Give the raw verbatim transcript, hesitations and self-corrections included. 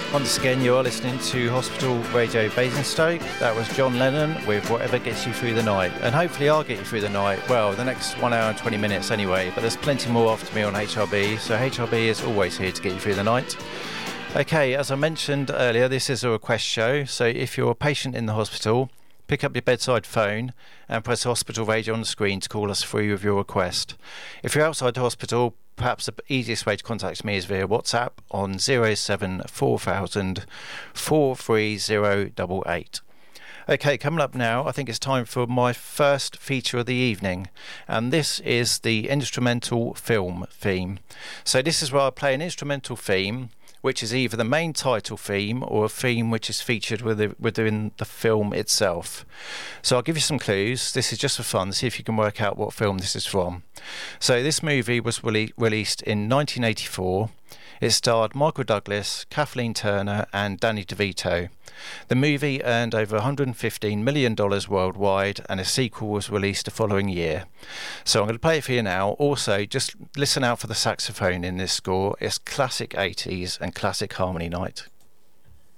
Once again, you are listening to Hospital Radio Basingstoke. That was John Lennon with Whatever Gets You Through the Night. And hopefully I'll get you through the night. Well, the next one hour and twenty minutes anyway. But there's plenty more after me on H R B. So H R B is always here to get you through the night. Okay, as I mentioned earlier, this is a request show. So if you're a patient in the hospital, pick up your bedside phone and press hospital radio on the screen to call us through with your request. If you're outside the hospital, perhaps the easiest way to contact me is via WhatsApp on zero seven four thousand four three zero eight eight. Okay, coming up now, I think it's time for my first feature of the evening, and this is the instrumental film theme. So this is where I play an instrumental theme, which is either the main title theme or a theme which is featured within the film itself. So I'll give you some clues. This is just for fun. See if you can work out what film this is from. So this movie was rele- released in nineteen eighty-four. It starred Michael Douglas, Kathleen Turner and Danny DeVito. The movie earned over one hundred fifteen million dollars worldwide, and a sequel was released the following year. So I'm going to play it for you now. Also, just listen out for the saxophone in this score. It's classic eighties and classic Harmony Night.